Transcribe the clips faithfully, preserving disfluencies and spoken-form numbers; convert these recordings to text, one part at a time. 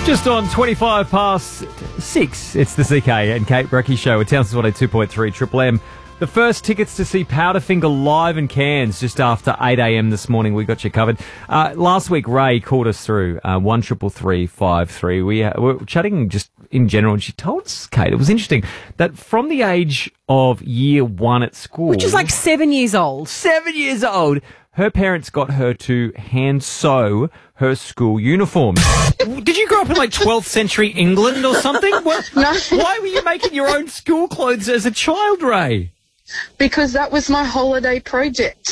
Just on twenty-five past six, it's the C K and Kate Brecky Show at Townsville one oh two point three Triple M. The first tickets to see Powderfinger live in Cairns just after eight a.m. this morning. We got you covered. Uh, last week, Ray called us through uh, one triple three five three. We uh, were chatting just in general, and she told us, Kate, it was interesting that from the age of year one at school, which is like seven years old, seven years old, her parents got her to hand sew her school uniforms. Did you grow up in like twelfth century England or something? What, No. Why were you making your own school clothes as a child, Ray? Because that was my holiday project.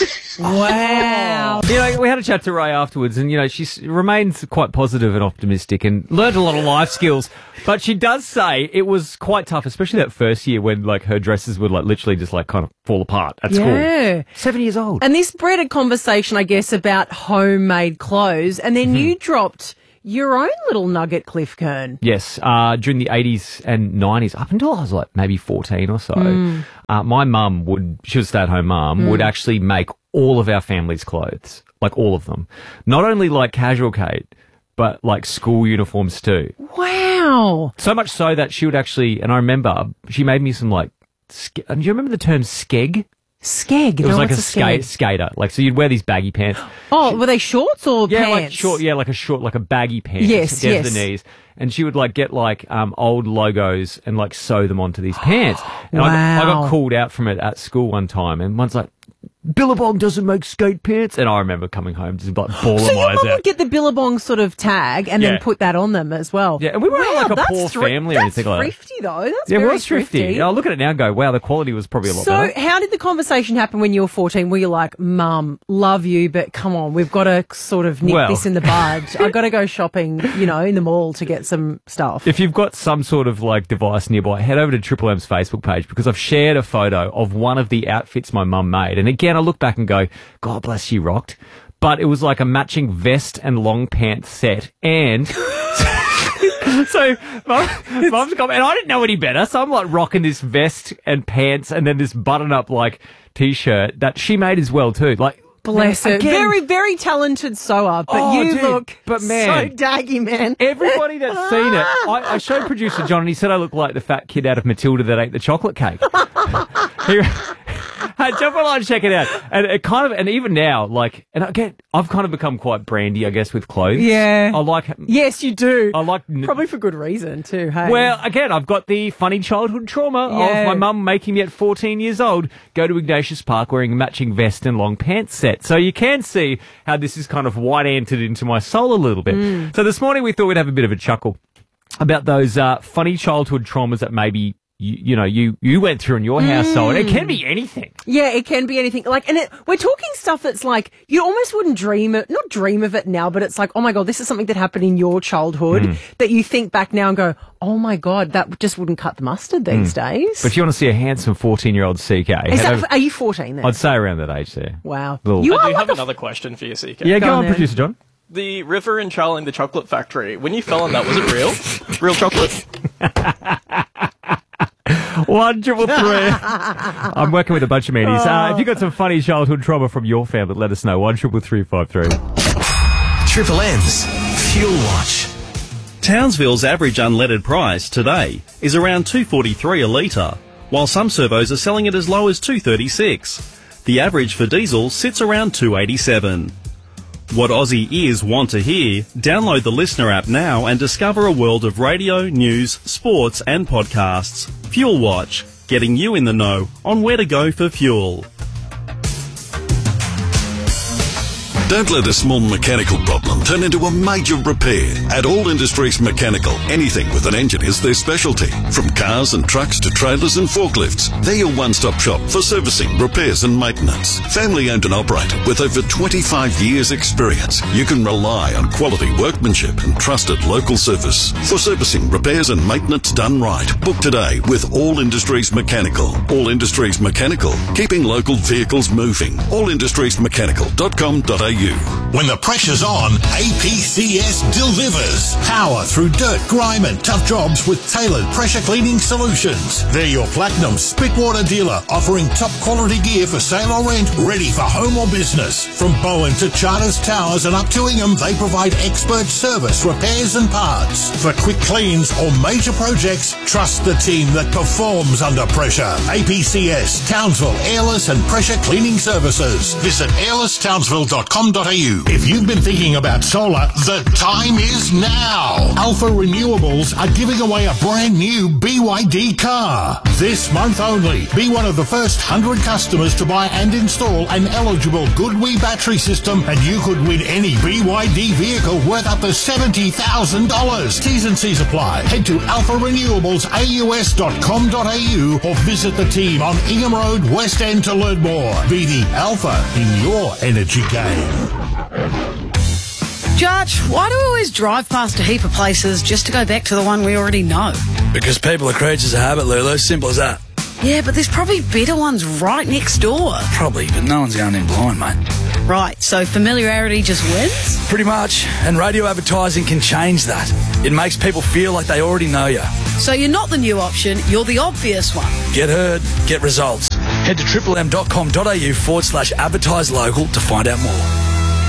Wow. You know, we had a chat to Ray afterwards, and, you know, she s- remains quite positive and optimistic and learned a lot of life skills. But she does say it was quite tough, especially that first year when, like, her dresses would, like, literally just, like, kind of fall apart at school. Yeah. Seven years old. And this bred a conversation, I guess, about homemade clothes. And then you dropped your own little nugget, Cliff Kern. Yes, uh, during the eighties and nineties, up until I was like maybe fourteen or so, Mm. uh, my mum would, she was a stay-at-home mum, would actually make all of our family's clothes, like all of them. Not only like casual, Kate, but like school uniforms too. Wow. So much so that she would actually, and I remember, she made me some like, ske- do you remember the term skeg? Skeg. It was No, like a, what's skate, skeg? skater. Like, so you'd wear these baggy pants. Oh, were they shorts or Yeah, pants? like short, yeah, like a short, like a baggy pants. Yes, down yes. to the knees. And she would like get like um old logos and like sew them onto these pants. And I, got, I Wow. got called out from it at school one time, and one's like, Billabong doesn't make skate pants. And I remember coming home just like bawling So my your eyes mum out. would get the Billabong sort of tag and Yeah. then put that on them as well. Yeah, and we weren't Wow, like a that's poor thri- family or anything like that. That's thrifty, though. That's Yeah, it very was thrifty. I look at it now and go, wow, the quality was probably a lot So, better. how did the conversation happen when you were fourteen? Were you like, Mum, love you, but come on, we've got to sort of nip Well- this in the bud. I've got to go shopping, you know, in the mall to get some stuff. If you've got some sort of like device nearby, head over to Triple M's Facebook page, because I've shared a photo of one of the outfits my mum made. And again, I look back and go, God bless, she rocked. But it was like a matching vest and long pants set. And so mum, mum's come, and I didn't know any better. So I'm like rocking this vest and pants and then this button up like t-shirt that she made as well too. Like, Bless her. again, Very, very talented sewer, but Oh, you dude, look but man, so daggy, man. everybody that's seen it, I, I showed producer John, and he said I look like the fat kid out of Matilda that ate the chocolate cake. he, hey, jump online and check it out. And it kind of, and even now, like, and again, I've kind of become quite brandy, I guess, with clothes. Yeah. I like. Yes, you do. I like. Probably for good reason, too, hey? Well, again, I've got the funny childhood trauma Yeah. of my mum making me at fourteen years old go to Ignatius Park wearing a matching vest and long pants set. So you can see how this is kind of white-anted into my soul a little bit. Mm. So this morning we thought we'd have a bit of a chuckle about those uh, funny childhood traumas that maybe you, you know you you went through in your household. It can be anything. Yeah, it can be anything. Like, and it, we're talking stuff that's like, you almost wouldn't dream it, not dream of it now, but it's like, oh my God, this is something that happened in your childhood Hmm. that you think back now and go, oh my God, that just wouldn't cut the mustard these days. But if you want to see a handsome fourteen-year-old C K, is head that, over- are you fourteen then? I'd say around that age there. Wow. Little- You I are do like have a another question for you, C K. Yeah, go, Go on on, then. producer John. The river in Charlie and the Chocolate Factory, when you fell on that, was it real? Real chocolate? One triple three. I'm working with a bunch of meanies. Uh, if you got some funny childhood trauma from your family, let us know. One triple three five three. Triple M's Fuel Watch. Townsville's average unleaded price today is around two forty-three a litre, while some servos are selling it as low as two thirty-six. The average for diesel sits around two eighty-seven. What Aussie ears want to hear? Download the Listener app now and discover a world of radio, news, sports and podcasts. Fuel Watch, getting you in the know on where to go for fuel. Don't let a small mechanical problem turn into a major repair. At All Industries Mechanical, anything with an engine is their specialty. From cars and trucks to trailers and forklifts, they're your one-stop shop for servicing, repairs and maintenance. Family owned and operated with over twenty-five years experience, you can rely on quality workmanship and trusted local service. For servicing, repairs and maintenance done right, book today with All Industries Mechanical. All Industries Mechanical, keeping local vehicles moving. all industries mechanical dot com dot a u. When the pressure's on, A P C S delivers. Power through dirt, grime and tough jobs with tailored pressure cleaning solutions. They're your Platinum Spitwater dealer, offering top quality gear for sale or rent, ready for home or business. From Bowen to Charters Towers and up to Ingham, they provide expert service, repairs and parts. For quick cleans or major projects, trust the team that performs under pressure. A P C S, Townsville, Airless and Pressure Cleaning Services. Visit airless townsville dot com dot a u. If you've been thinking about solar, the time is now. Alpha Renewables are giving away a brand new B Y D car. This month only, be one of the first one hundred customers to buy and install an eligible GoodWe battery system, and you could win any B Y D vehicle worth up to seventy thousand dollars. T's and C's apply. Head to alpha renewables a u s dot com dot a u or visit the team on Ingham Road, West End to learn more. Be the alpha in your energy game. Judge, why do we always drive past a heap of places just to go back to the one we already know? Because people are creatures of habit, Lulu. Simple as that. Yeah, but there's probably better ones right next door. Probably, but no one's going in blind, mate. Right, so familiarity just wins? Pretty much, and radio advertising can change that. It makes people feel like they already know you. So you're not the new option, you're the obvious one. Get heard, get results. Head to triple m dot com dot a u forward slash advertise local to find out more.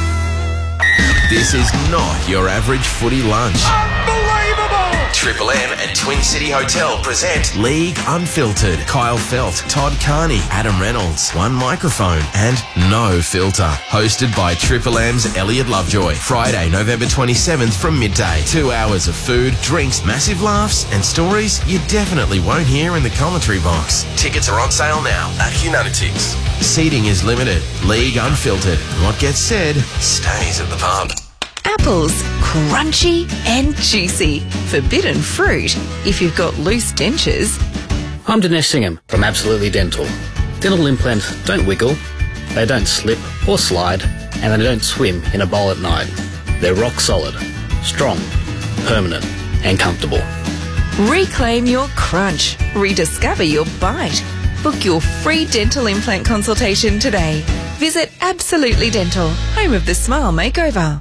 This is not your average footy lunch. Unbelievable! Triple M and Twin City Hotel present League Unfiltered. Kyle Felt, Todd Carney, Adam Reynolds, one microphone and no filter. Hosted by Triple M's Elliot Lovejoy. Friday, November twenty-seventh from midday. Two hours of food, drinks, massive laughs and stories you definitely won't hear in the commentary box. Tickets are on sale now at Hunanatics. Seating is limited. League Unfiltered. What gets said stays at the pub. Apples, crunchy and juicy. Forbidden fruit if you've got loose dentures. I'm Dinesh Singham from Absolutely Dental. Dental implants don't wiggle, they don't slip or slide, and they don't swim in a bowl at night. They're rock solid, strong, permanent and comfortable. Reclaim your crunch. Rediscover your bite. Book your free dental implant consultation today. Visit Absolutely Dental, home of the Smile Makeover.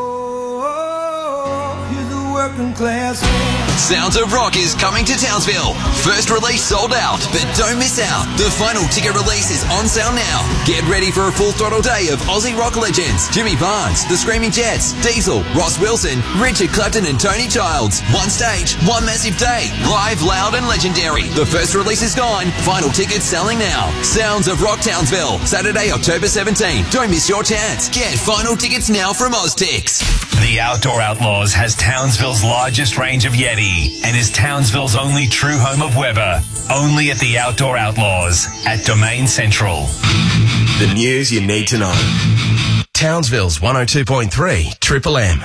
Sounds of Rock is coming to Townsville. First release sold out, but don't miss out. The final ticket release is on sale now. Get ready for a full throttle day of Aussie rock legends. Jimmy Barnes, The Screaming Jets, Diesel, Ross Wilson, Richard Clapton and Tony Childs. One stage, one massive day. Live, loud and legendary. The first release is gone. Final tickets selling now. Sounds of Rock Townsville. Saturday, October seventeenth. Don't miss your chance. Get final tickets now from Oztix. The Outdoor Outlaws has Townsville's largest range of Yeti and is Townsville's only true home of Weber. Only at the Outdoor Outlaws at Domain Central. The news you need to know. Townsville's one oh two point three Triple M.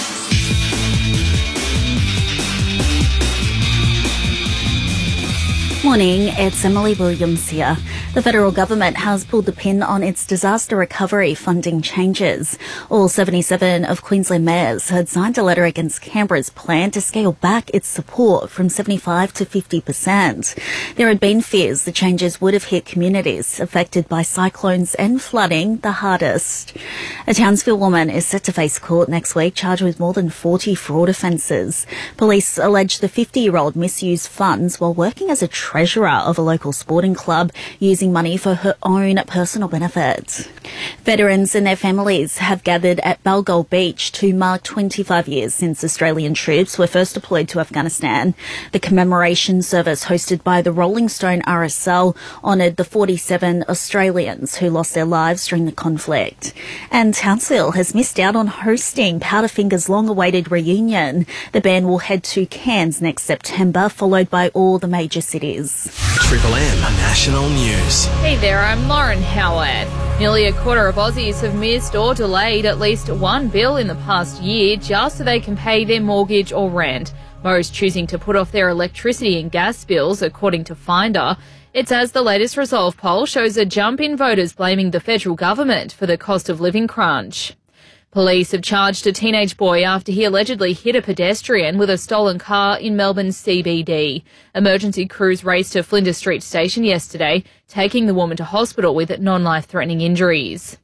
Morning, it's Emily Williams here. The federal government has pulled the pin on its disaster recovery funding changes. All seventy-seven of Queensland mayors had signed a letter against Canberra's plan to scale back its support from seventy-five to fifty percent. There had been fears the changes would have hit communities affected by cyclones and flooding the hardest. A Townsville woman is set to face court next week charged with more than forty fraud offences. Police allege the fifty-year-old misused funds while working as a treasurer of a local sporting club, using money for her own personal benefit. Veterans and their families have gathered at Balgol Beach to mark twenty-five years since Australian troops were first deployed to Afghanistan. The commemoration service hosted by the Rolling Stone R S L honoured the forty-seven Australians who lost their lives during the conflict. And Townsville has missed out on hosting Powderfinger's long-awaited reunion. The band will head to Cairns next September, followed by all the major cities. Triple M National News. Hey there, I'm Lauren Howard. Nearly a quarter of Aussies have missed or delayed at least one bill in the past year just so they can pay their mortgage or rent. Most choosing to put off their electricity and gas bills, according to Finder. It's as the latest Resolve poll shows a jump in voters blaming the federal government for the cost of living crunch. Police have charged a teenage boy after he allegedly hit a pedestrian with a stolen car in Melbourne's C B D. Emergency crews raced to Flinders Street Station yesterday, taking the woman to hospital with non-life-threatening injuries.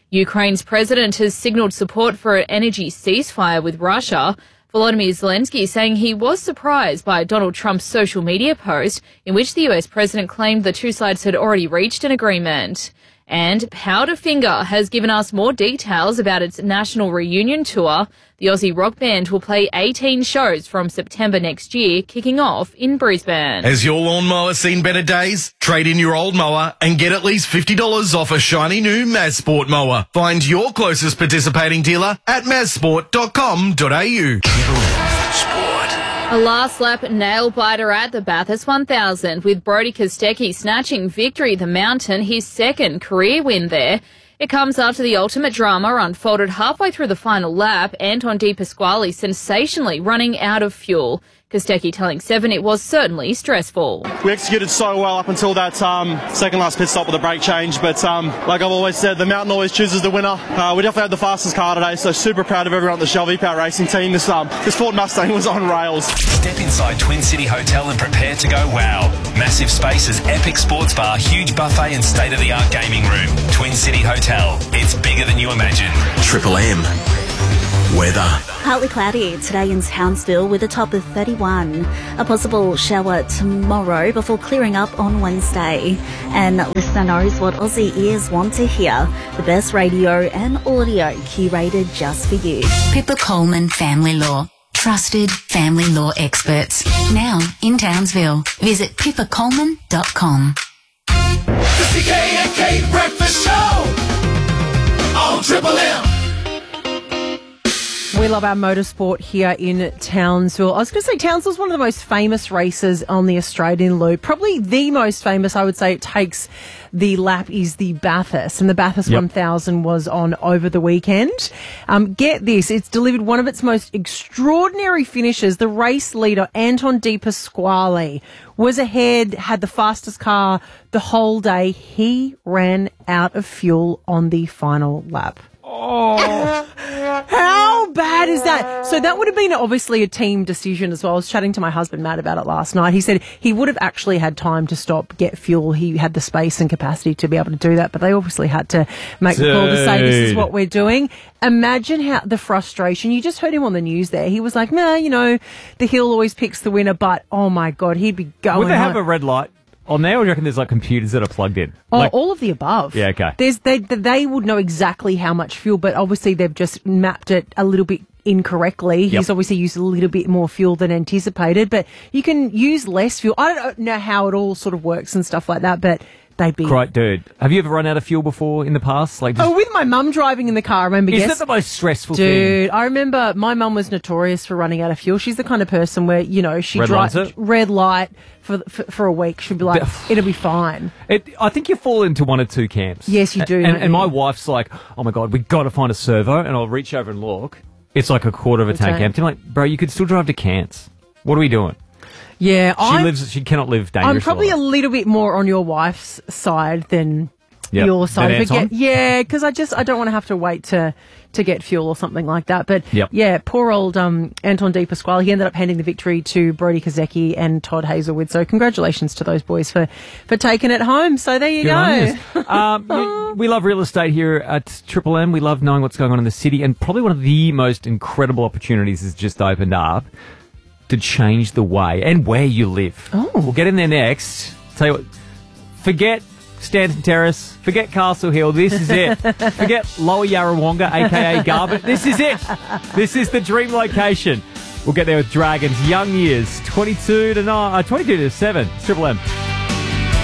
Ukraine's president has signalled support for an energy ceasefire with Russia. Volodymyr Zelensky saying he was surprised by Donald Trump's social media post in which the U S president claimed the two sides had already reached an agreement. And Powderfinger has given us more details about its national reunion tour. The Aussie rock band will play eighteen shows from September next year, kicking off in Brisbane. Has your lawnmower seen better days? Trade in your old mower and get at least fifty dollars off a shiny new Mazsport mower. Find your closest participating dealer at mazsport dot com dot a u. A last lap nail biter at the Bathurst one thousand, with Brody Kostecki snatching victory at the Mountain, his second career win there. It comes after the ultimate drama unfolded halfway through the final lap, Anton De Pasquale sensationally running out of fuel. Kostecki telling Seven it was certainly stressful. We executed so well up until that um, second last pit stop with the brake change, but um, like I've always said, the Mountain always chooses the winner. Uh, we definitely had the fastest car today, so super proud of everyone at the Shell V-Power Racing team. This, um, this Ford Mustang was on rails. Step inside Twin City Hotel and prepare to go wow. Massive spaces, epic sports bar, huge buffet and state-of-the-art gaming room. Twin City Hotel. It's bigger than you imagine. Triple M. Weather. Partly cloudy today in Townsville with a top of thirty-one. A possible shower tomorrow before clearing up on Wednesday. And listener knows what Aussie ears want to hear. The best radio and audio curated just for you. Pippa Coleman Family Law. Trusted family law experts. Now in Townsville. Visit pippa coleman dot com. The C K and K Breakfast Show on Triple M. We love our motorsport here in Townsville. I was going to say Townsville's one of the most famous races on the Australian Loop. Probably the most famous, I would say, it takes the lap is the Bathurst. And the Bathurst yep. one thousand was on over the weekend. Um, get this, it's delivered one of its most extraordinary finishes. The race leader, Anton De Pasquale, was ahead, had the fastest car the whole day. He ran out of fuel on the final lap. Oh, how bad is that? So that would have been obviously a team decision as well. I was chatting to my husband, Matt, about it last night. He said he would have actually had time to stop, get fuel. He had the space and capacity to be able to do that, but they obviously had to make Dude. the call to say this is what we're doing. Imagine how the frustration. You just heard him on the news there. He was like, nah, you know, the hill always picks the winner, but oh my God, he'd be going. Would they have on. a red light on there, or do you reckon there's like computers that are plugged in? Oh, like, all of the above. Yeah, okay. There's they they would know exactly how much fuel, but obviously they've just mapped it a little bit incorrectly. Yep. He's obviously used a little bit more fuel than anticipated, but you can use less fuel. I don't know how it all sort of works and stuff like that, but they'd be... Right, dude. Have you ever run out of fuel before in the past? Like, just... Oh, with my mum driving in the car, I remember. Is yes. that the most stressful dude, thing? Dude, I remember my mum was notorious for running out of fuel. She's the kind of person where, you know, she red drives it? red light for, for for a week. She'd be like, it'll be fine. It, I think you fall into one or two camps. Yes, you do. And, and, you? and my wife's like, oh my God, we got to find a servo. And I'll reach over and look. It's like a quarter of a tank tank. empty. I'm like, bro, you could still drive to Cairns. What are we doing? Yeah, she I'm, lives. She cannot live dangerously. I'm probably a little bit more on your wife's side than yep. your side. Than Anton? Get, yeah, because I just I don't want to have to wait to to get fuel or something like that. But yep. yeah, poor old um, Anton De Pasquale. He ended up handing the victory to Brody Kostecki and Todd Hazelwood. So congratulations to those boys for for taking it home. So there you Good go. um, you, we love real estate here at Triple M. We love knowing what's going on in the city, and probably one of the most incredible opportunities has just opened up to change the way and where you live. Oh. We'll get in there next. Tell you what, forget Stanton Terrace, forget Castle Hill, this is it. Forget Lower Yarrawonga, aka Garbutt, this is it. This is the dream location. We'll get there with Dragons, Young Years, twenty-two to nine, uh, twenty-two to seven, Triple M.